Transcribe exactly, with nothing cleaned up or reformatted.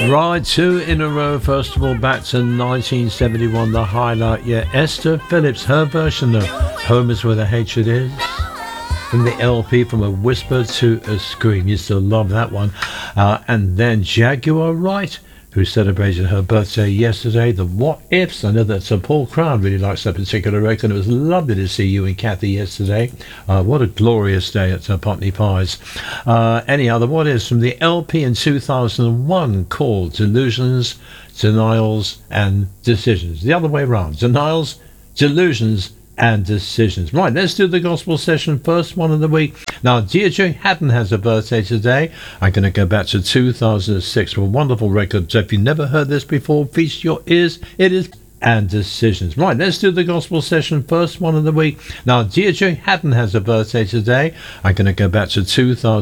Right, two in a row. First of all, back to nineteen seventy-one, the highlight. Yeah, Esther Phillips, her version of Home is Where the Hatred Is. From the L P, From a Whisper to a Scream. Used to love that one. Uh, and then Jaguar Wright, who celebrated her birthday yesterday. The What Ifs. I know that uh, Paul Crown really likes that particular record. It was lovely to see you and Kathy yesterday. Uh, what a glorious day at uh, Putney Pies. Uh, any other What Ifs from the L P in two thousand one called Delusions, Denials and Decisions. The other way around. Denials, Delusions and Decisions. Right, let's do the gospel session, first one of the week. Now, Deirdre Haddon has a birthday today. I'm going to go back to two thousand six for a wonderful record. So if you've never heard this before, feast your ears. It is And Decisions. Right, let's do the gospel session, first one of the week. Now, Deirdre Haddon has a birthday today. I'm going to go back to two thousand